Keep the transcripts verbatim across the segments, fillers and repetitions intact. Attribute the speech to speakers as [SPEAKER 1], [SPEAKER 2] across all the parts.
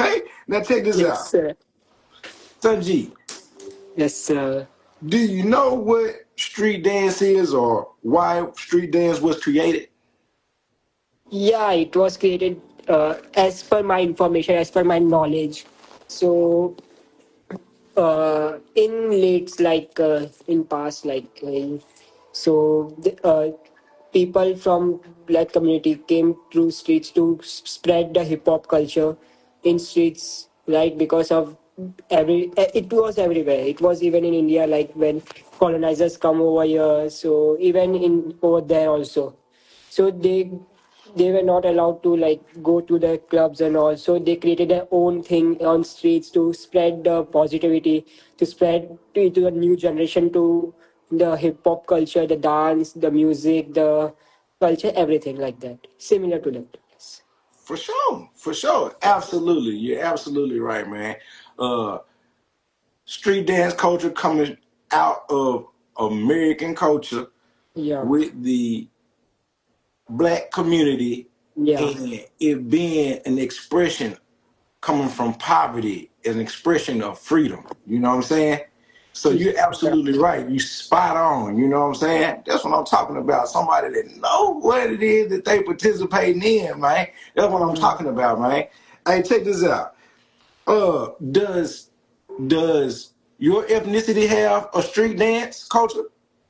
[SPEAKER 1] Okay, now check this
[SPEAKER 2] Yes,
[SPEAKER 1] out.
[SPEAKER 2] sir.
[SPEAKER 1] Sanjeev,
[SPEAKER 2] Yes, sir.
[SPEAKER 1] do you know what street dance is or why street dance was created?
[SPEAKER 2] Yeah, it was created uh, as per my information, as per my knowledge. So, uh, in late, like uh, in past, like uh, so, the, uh, people from black community came through streets to s- spread the hip hop culture in streets, right? Because of every, eh, it was everywhere. It was even in India, like when colonizers come over here. So even in over there also. So they they were not allowed to like go to the clubs and all, so they created their own thing on streets to spread the positivity, to spread to, to the new generation, to the hip hop culture, the dance, the music, the culture, everything like that, similar to that. Yes.
[SPEAKER 1] For sure, for sure, absolutely. You're absolutely right, man. Uh, street dance culture coming out of American culture
[SPEAKER 2] Yeah.
[SPEAKER 1] with the black community
[SPEAKER 2] Yeah.
[SPEAKER 1] and it being an expression coming from poverty, an expression of freedom. You know what I'm saying? So you're
[SPEAKER 2] Yeah.
[SPEAKER 1] absolutely right. You spot on. You know what I'm saying? That's what I'm talking about. Somebody that know what it is that they participating in, man. That's what I'm
[SPEAKER 2] Mm.
[SPEAKER 1] talking about, man. Hey, check this out. Uh, does does your ethnicity have a street dance culture?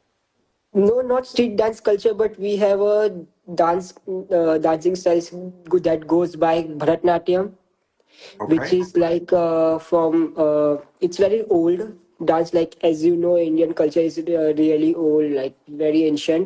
[SPEAKER 2] No, not street dance culture, but we have a dance uh, dancing styles that goes by Bharatnatyam, which
[SPEAKER 1] Okay.
[SPEAKER 2] is like uh, from uh, it's very old dance, like as you know Indian culture is uh, really old, like very ancient.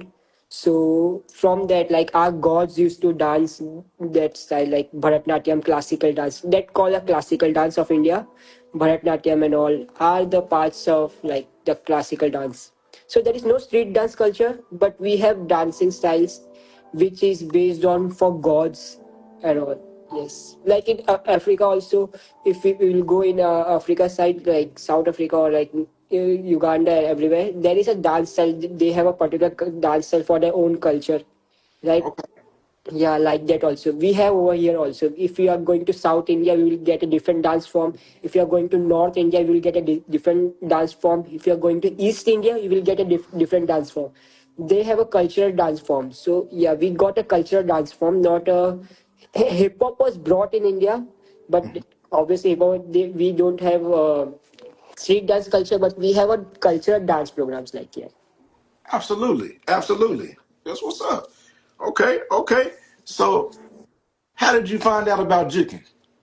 [SPEAKER 2] So from that, like our gods used to dance that style, like Bharatnatyam, classical dance, that call a classical dance of India. Bharatnatyam and all are the parts of like the classical dance. So there is no street dance culture, but we have dancing styles which is based on for gods and all. Yes, like in uh, Africa also, if we will go in uh, Africa side, like South Africa or like uh, Uganda, everywhere, there is a dance style. They have a particular c- dance style for their own culture, right?
[SPEAKER 1] Okay.
[SPEAKER 2] Yeah, like that also. We have over here also. If you are going to South India, we will get a different dance form. If you are going to North India, you will get a di- different dance form. If you are going to East India, you will get a dif- different dance form. They have a cultural dance form. So yeah, we got a cultural dance form, not a hip hop was brought in India, but obviously hip hop, they, we don't have uh, street dance culture, but we have a cultural dance programs like yeah.
[SPEAKER 1] Absolutely. Absolutely. That's what's up. Okay. Okay. So, how did you find out about juking?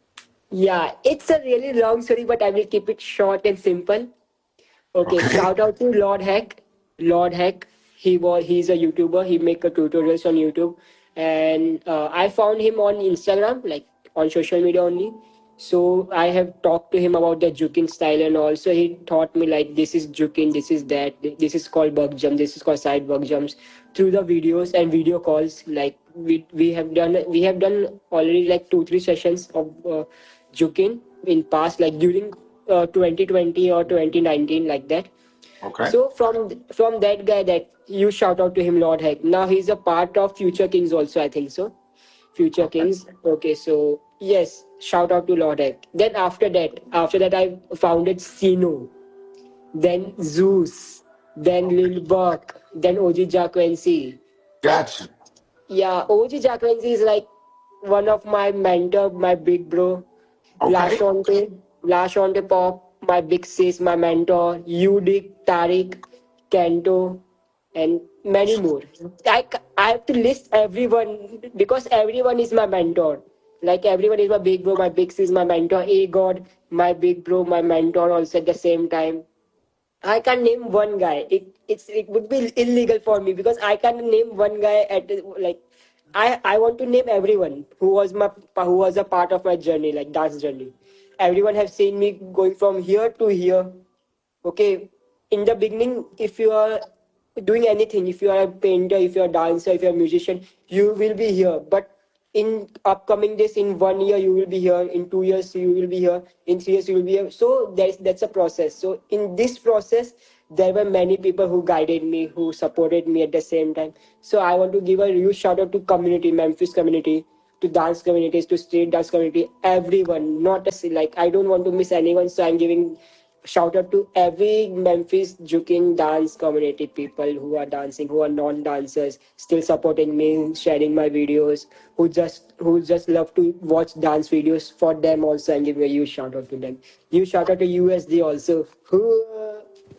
[SPEAKER 2] Yeah, it's a really long story, but I will keep it short and simple. Okay,
[SPEAKER 1] Okay.
[SPEAKER 2] shout out to Lord Heck. Lord Heck, he was he's a YouTuber. He make a tutorials on YouTube, and uh, I found him on Instagram, like on social media only. So I have talked to him about the juking style, and also he taught me like this is juking, this is that, this is called bug jump, this is called side bug jumps through the videos and video calls. Like we we have done we have done already like two three sessions of uh, juking in past, like during uh, twenty twenty or twenty nineteen, like that.
[SPEAKER 1] Okay.
[SPEAKER 2] So from from that guy, that you shout out to him, Lord Heck. Now he's a part of Future Kings also, I think so. Future
[SPEAKER 1] Okay.
[SPEAKER 2] Kings. Okay, so yes, shout out to Lord Heck. Then after that, after that I founded Sino, then Zeus, then Lil Buck, then O G Jacquency. Like
[SPEAKER 1] Gotcha.
[SPEAKER 2] yeah, O G Jacquency is like one of my mentor, my big bro.
[SPEAKER 1] Okay.
[SPEAKER 2] Lashonte, Lashonte Pop, my big sis, my mentor, Udik, Tariq, Kento, and many more. I, c- I have to list everyone because everyone is my mentor. Like everyone is my big bro, my big sis, my mentor, A God, my big bro, my mentor also at the same time. I can name one guy. It it's it would be illegal for me because I can't name one guy at the- like I I want to name everyone who was my who was a part of my journey, like dance journey. Everyone have seen me going from here to here. Okay, in the beginning, if you are doing anything, if you are a painter, if you are a dancer, if you are a musician, you will be here. But in upcoming days, in one year you will be here, in two years you will be here, in three years you will be here. So that's that's a process. So in this process, there were many people who guided me, who supported me at the same time. So I want to give a huge shout out to community, Memphis community, to dance communities, to street dance community, everyone. Not a s- like I don't want to miss anyone, so I'm giving shout out to every Memphis juking dance community people who are dancing, who are non-dancers, still supporting me, sharing my videos, who just who just love to watch dance videos. For them also, I'm giving a huge shout out to them. Huge shout out to U S D also. Who, uh,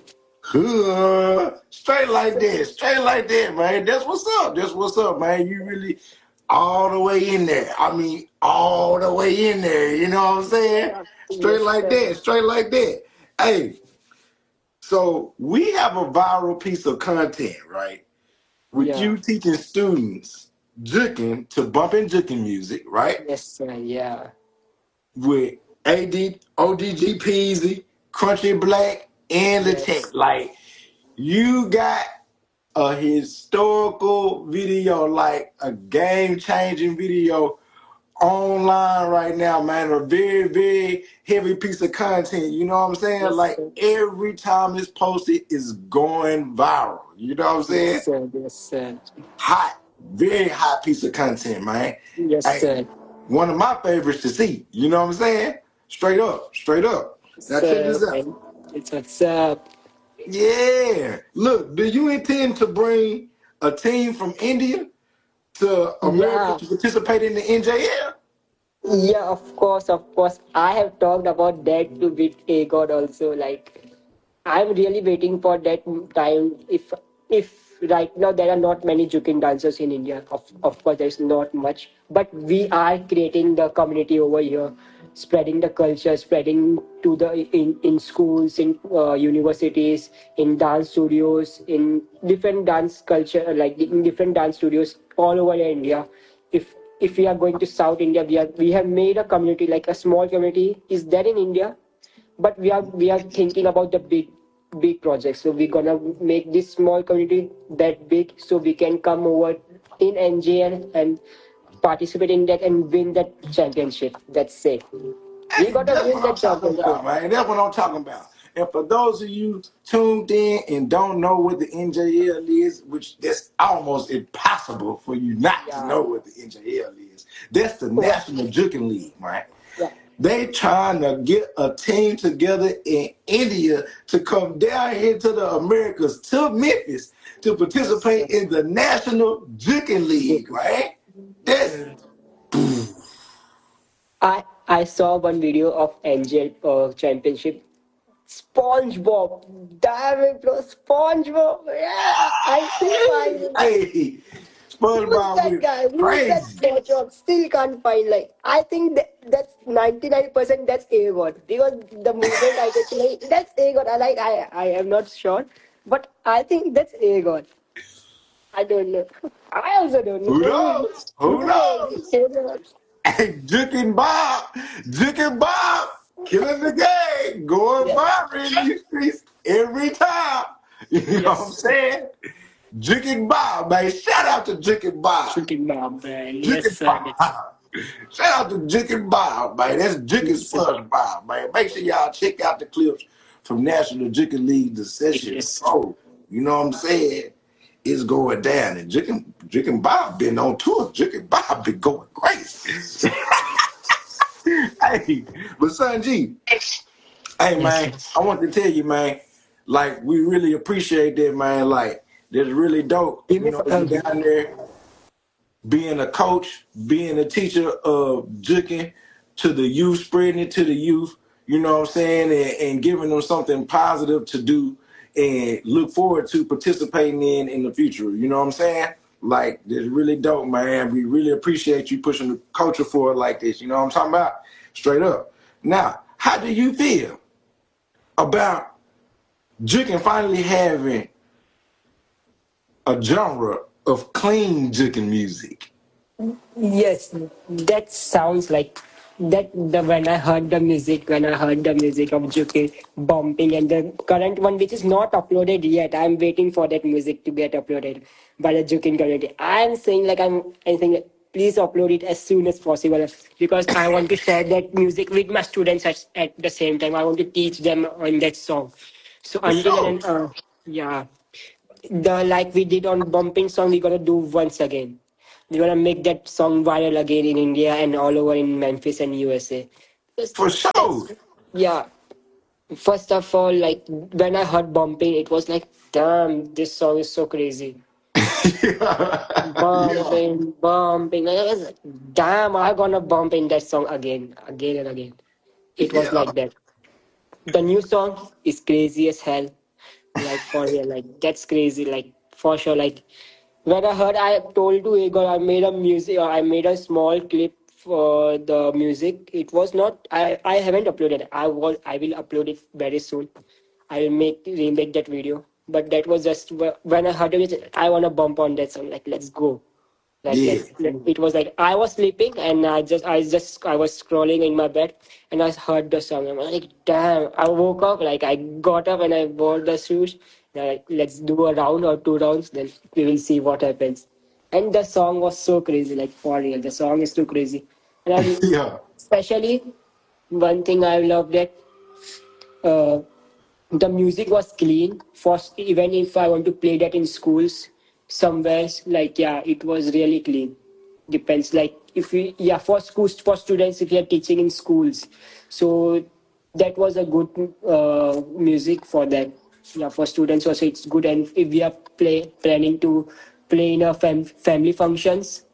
[SPEAKER 1] Huh. Straight like that, straight like that, man. That's what's up. That's what's up, man. You really all the way in there. I mean, all the way in there. You know what I'm saying? Straight
[SPEAKER 2] yes,
[SPEAKER 1] like
[SPEAKER 2] sir.
[SPEAKER 1] that, straight like that. Hey, so we have a viral piece of content, right? With
[SPEAKER 2] Yeah.
[SPEAKER 1] you teaching students juking to bumping juking music, right?
[SPEAKER 2] Yes, sir. Yeah.
[SPEAKER 1] With A D, O D G Peasy, Crunchy Black, and the
[SPEAKER 2] Yes.
[SPEAKER 1] tech. Like, you got a historical video, like a game changing video online right now, man. A very, very heavy piece of content. You know what I'm saying?
[SPEAKER 2] Yes,
[SPEAKER 1] Like
[SPEAKER 2] sir.
[SPEAKER 1] every time it's posted, it's going viral. You know what I'm
[SPEAKER 2] Yes,
[SPEAKER 1] saying?
[SPEAKER 2] sir. Yes, sir.
[SPEAKER 1] Hot, very hot piece of content, man.
[SPEAKER 2] Yes,
[SPEAKER 1] Hey,
[SPEAKER 2] sir.
[SPEAKER 1] one of my favorites to see. You know what I'm saying? Straight up, straight up. Now check
[SPEAKER 2] Sir,
[SPEAKER 1] this out.
[SPEAKER 2] man. It's what's up.
[SPEAKER 1] Yeah. Look, do you intend to bring a team from India to America
[SPEAKER 2] Yeah.
[SPEAKER 1] to participate in the N J L?
[SPEAKER 2] Yeah, of course, of course. I have talked about that to with A God also. Like, I'm really waiting for that time. If if right now there are not many juking dancers in India, of of course there's not much, but we are creating the community over here, spreading the culture, spreading to the in in schools, in uh, universities, in dance studios, in different dance culture, like in different dance studios all over India. If if we are going to South India, we are we have made a community, like a small community is there in India, but we are we are thinking about the big big projects, so we're gonna make this small community that big so we can come over in N J L and participate in that and win that championship. That's it. We
[SPEAKER 1] Hey,
[SPEAKER 2] gotta
[SPEAKER 1] that's
[SPEAKER 2] win
[SPEAKER 1] what I'm
[SPEAKER 2] that
[SPEAKER 1] talking
[SPEAKER 2] championship.
[SPEAKER 1] about, man. That's what I'm talking about. And for those of you tuned in and don't know what the N J L is, which that's almost impossible for you not to
[SPEAKER 2] Yeah.
[SPEAKER 1] know what the N J L is, that's the
[SPEAKER 2] What?
[SPEAKER 1] National Juking League, right?
[SPEAKER 2] Yeah.
[SPEAKER 1] They trying to get a team together in India to come down here to the Americas, to Memphis, to
[SPEAKER 2] Yes, sir.
[SPEAKER 1] participate in the National Juking League, right? That's
[SPEAKER 2] I I saw one video of N J L uh, championship. SpongeBob, damn it, bro, SpongeBob. Yeah, I still find it.
[SPEAKER 1] hey,
[SPEAKER 2] Who's
[SPEAKER 1] SpongeBob
[SPEAKER 2] that
[SPEAKER 1] went
[SPEAKER 2] guy? Who's that
[SPEAKER 1] crazy.
[SPEAKER 2] SpongeBob? Still can't find. Like, I think that that's ninety-nine percent that's A-God, because the movement I get like that's A-God. I like I I am not sure, but I think that's A-God. I don't know. I also don't know.
[SPEAKER 1] Who
[SPEAKER 2] Who,
[SPEAKER 1] knows?
[SPEAKER 2] who
[SPEAKER 1] Who knows?
[SPEAKER 2] knows? Who knows?
[SPEAKER 1] Hey, Jukin Bob, Jukin Bob, killing the game, going
[SPEAKER 2] Yeah.
[SPEAKER 1] viral in these streets every time. You know what I'm
[SPEAKER 2] Yes.
[SPEAKER 1] saying? Jukin Bob, man. Shout out to Jukin Bob.
[SPEAKER 2] Shooting Bob, man. Yes,
[SPEAKER 1] Jukin
[SPEAKER 2] sir.
[SPEAKER 1] Bob. Shout out to Jukin Bob, man. That's Jukin
[SPEAKER 2] Yes, sir.
[SPEAKER 1] SpongeBob, man. Make sure y'all check out the clips from National Jukin League, the session
[SPEAKER 2] Yes.
[SPEAKER 1] pro. You know what I'm saying? It's going down. And Jukin, Jukin Bob been on tour. Jukin Bob been going crazy. Hey, but Son G, hey
[SPEAKER 2] Yes,
[SPEAKER 1] man,
[SPEAKER 2] yes.
[SPEAKER 1] I want to tell you, man, like we really appreciate that, man. Like that's really dope.
[SPEAKER 2] Give
[SPEAKER 1] You
[SPEAKER 2] me
[SPEAKER 1] know,
[SPEAKER 2] for,
[SPEAKER 1] you
[SPEAKER 2] uh,
[SPEAKER 1] down there being a coach, being a teacher of juking to the youth, spreading it to the youth, you know what I'm saying, and, and giving them something positive to do and look forward to participating in in the future. You know what I'm saying? Like, it's really dope, man. We really appreciate you pushing the culture forward like this. You know what I'm talking about? Straight up. Now, how do you feel about juking finally having a genre of clean juking music?
[SPEAKER 2] yes, that sounds like that. The when I heard the music, when I heard the music of Juki bumping, and the current one which is not uploaded yet, I'm waiting for that music to get uploaded by the Jukin community. I'm saying like I'm, I'm saying like, please upload it as soon as possible, because I want to share that music with my students at, at the same time. I want to teach them on that song. So
[SPEAKER 1] For
[SPEAKER 2] until
[SPEAKER 1] sure.
[SPEAKER 2] and uh, yeah, the like we did on bumping song, we gotta do once again. we're gonna make that song viral again in India and all over in Memphis and U S A. Because
[SPEAKER 1] For
[SPEAKER 2] that's
[SPEAKER 1] sure.
[SPEAKER 2] yeah. First of all, like when I heard bumping, it was like, damn, this song is so crazy.
[SPEAKER 1] yeah. Yeah.
[SPEAKER 2] Bumping, bumping. I was like, damn, I'm gonna bump in that song again, again and again. It was
[SPEAKER 1] Yeah.
[SPEAKER 2] like that. The new song is crazy as hell. Like for real, like that's crazy. Like for sure. Like when I heard, I told to Igor, I made a music. I made a small clip for the music. It was not. I I haven't uploaded. I was. I will upload it very soon. I will make remake that video. But that was just wh- when I heard it. I wanna bump on that song. Like let's go. Like
[SPEAKER 1] Yeah.
[SPEAKER 2] let's. Let, it was like I was sleeping and I just I just I was scrolling in my bed and I heard the song. I'm like, damn! I woke up. Like I got up and I wore the shoes. Like let's do a round or two rounds. Then we will see what happens. And the song was so crazy. Like for real, the song is too crazy. And I
[SPEAKER 1] Yeah.
[SPEAKER 2] especially one thing I loved that uh, the music was clean. First, even if I want to play that in schools somewhere, like yeah, it was really clean. Depends. Like if we yeah for schools for students if you're teaching in schools, so that was a good uh, music for that. Yeah, for students also it's good. And if we are play planning to play in a fam- family functions,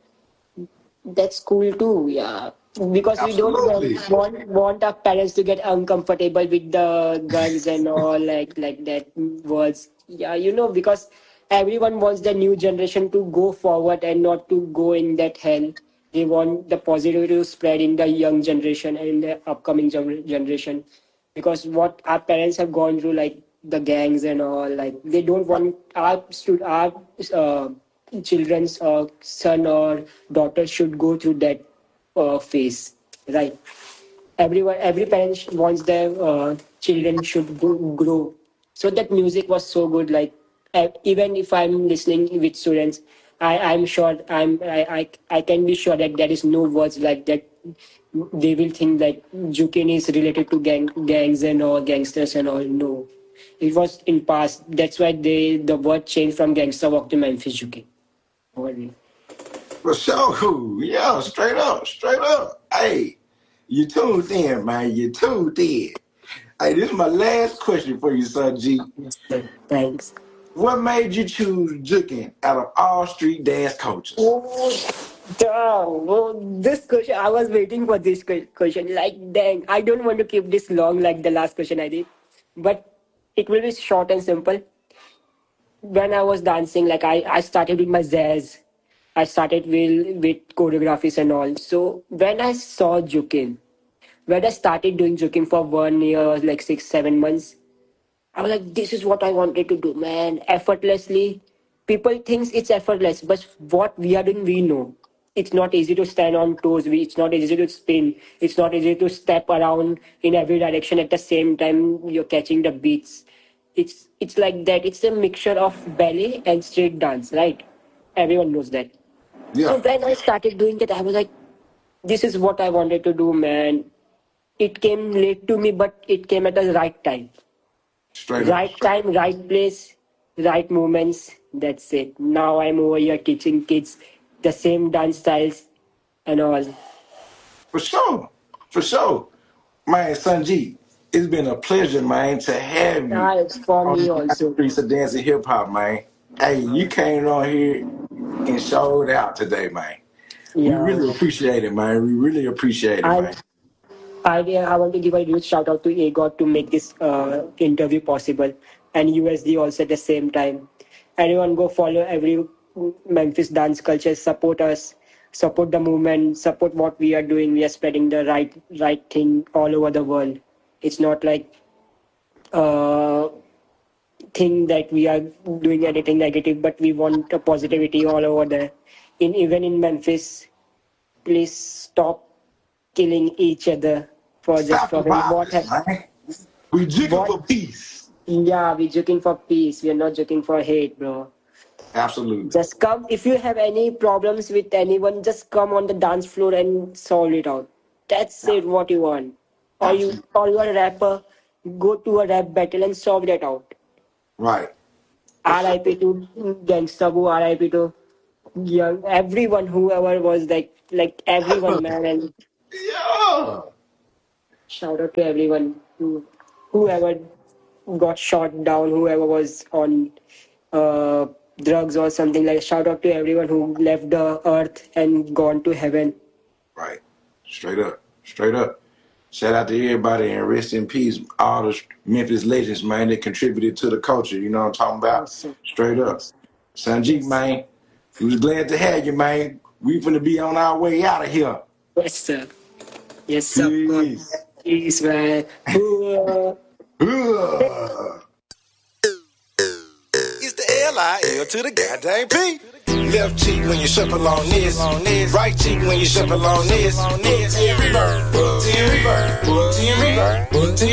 [SPEAKER 2] that's cool too, yeah. Because we don't
[SPEAKER 1] Absolutely.
[SPEAKER 2] want, want want our parents to get uncomfortable with the guns and all like like that words. Yeah, you know, because everyone wants the new generation to go forward and not to go in that hell. They want the positivity to spread in the young generation and in the upcoming gener- generation. Because what our parents have gone through, like the gangs and all, like they don't
[SPEAKER 1] Right.
[SPEAKER 2] want our stud our uh, children's uh, son or daughter should go through that uh, phase, right? Everyone, every parent wants their uh, children should go, grow. So that music was so good. Like uh, even if I'm listening with students, I I'm sure I'm I, I I can be sure that there is no words like that. They will think like Jukin is related to gang gangs and all gangsters and all. No, it was in past. That's why they the word changed from gangster walk to Memphis Jukin. Only.
[SPEAKER 1] For sure. Yeah. Straight up. Straight up. Hey, you tuned in, man. You tuned in. Hey, this is my last question for you, son G.
[SPEAKER 2] Yes, sir. Thanks.
[SPEAKER 1] What made you choose Jukin out of all street dance coaches?
[SPEAKER 2] Oh, damn. Oh, this question, I was waiting for this que- question. Like, dang, I don't want to keep this long like the last question I did. But it will be short and simple. When I was dancing, like, I, I started with my jazz. I started with, with choreographies and all. So when I saw Jukin, when I started doing Jukin for one year, like six, seven months, I was like, this is what I wanted to do, man. Effortlessly. People thinks it's effortless, but what we are doing, we know. It's not easy to stand on toes. We- It's not easy to spin. It's not easy to step around in every direction at the same time you're catching the beats. It's it's like that. It's a mixture of ballet and street dance, right? Everyone knows that. So
[SPEAKER 1] Yeah.
[SPEAKER 2] when I started doing that, I was like, this is what I wanted to do, man. It came late to me, but it came at the right time.
[SPEAKER 1] Straight up.
[SPEAKER 2] Right time, right place, right moments. That's it. Now I'm over here teaching kids the same dance styles and all.
[SPEAKER 1] For sure. For sure. Man, son G, it's been a pleasure, man, to have you
[SPEAKER 2] Ah, it's for
[SPEAKER 1] on
[SPEAKER 2] me
[SPEAKER 1] the
[SPEAKER 2] also.
[SPEAKER 1] streets of dancing hip hop, man. Hey, you came on here and showed out today, man. We
[SPEAKER 2] Yeah.
[SPEAKER 1] really appreciate it, man. We really appreciate it,
[SPEAKER 2] I
[SPEAKER 1] man.
[SPEAKER 2] I I want to give a huge shout out to Agot to make this uh, interview possible, and U S D also at the same time. Anyone go follow every Memphis dance culture, support us, support the movement, support what we are doing. We are spreading the right right thing all over the world. It's not like uh thing that we are doing anything negative, but we want a positivity all over there. In even in Memphis, please stop killing each other for just
[SPEAKER 1] Stop
[SPEAKER 2] for
[SPEAKER 1] the
[SPEAKER 2] what
[SPEAKER 1] violence,
[SPEAKER 2] ha-
[SPEAKER 1] man. We jigging
[SPEAKER 2] what.
[SPEAKER 1] for peace.
[SPEAKER 2] Yeah, we're looking for peace. We're not looking for hate, bro.
[SPEAKER 1] Absolutely.
[SPEAKER 2] Just come if you have any problems with anyone, just come on the dance floor and solve it out. That's it. What you want, or you
[SPEAKER 1] Absolutely.
[SPEAKER 2] or you're a rapper, go to a rap battle and solve that out.
[SPEAKER 1] Right. For
[SPEAKER 2] R I P
[SPEAKER 1] sure.
[SPEAKER 2] to Gangsta Boo, R I P to young, everyone, whoever was like, like everyone, man, and
[SPEAKER 1] Yeah.
[SPEAKER 2] shout out to everyone who, whoever got shot down, whoever was on uh, drugs or something like. Shout out to everyone who left the earth and gone to heaven.
[SPEAKER 1] Right. Straight up. Straight up. Shout out to everybody and rest in peace, all the Memphis legends, man, that contributed to the culture. You know what I'm talking about?
[SPEAKER 2] Yes, sir.
[SPEAKER 1] Straight up.
[SPEAKER 2] Yes.
[SPEAKER 1] Sanjeev,
[SPEAKER 2] Yes.
[SPEAKER 1] man, we was glad to have you, man. We finna be on our way out of here.
[SPEAKER 2] Yes, sir. Yes, sir.
[SPEAKER 1] Peace.
[SPEAKER 2] Peace, man. Ooh, uh,
[SPEAKER 1] Ugh.
[SPEAKER 3] It's the L I L to the goddamn P. Left cheek when you shuffle on this. Right cheek when you shuffle on this. Reverb. Reverb. Reverb.